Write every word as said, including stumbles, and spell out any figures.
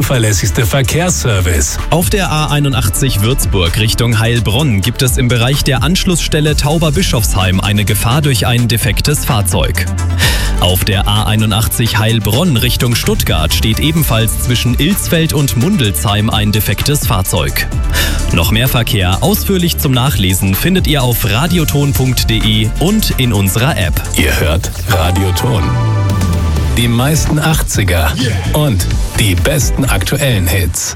zuverlässigste Verkehrsservice. Auf der A einundachtzig Würzburg Richtung Heilbronn gibt es im Bereich der Anschlussstelle Tauberbischofsheim eine Gefahr durch ein defektes Fahrzeug. Auf der A einundachtzig Heilbronn Richtung Stuttgart steht ebenfalls zwischen Ilsfeld und Mundelsheim ein defektes Fahrzeug. Noch mehr Verkehr ausführlich zum Nachlesen findet ihr auf radioton punkt de und in unserer App. Ihr hört Radioton. Die meisten achtziger und die besten aktuellen Hits.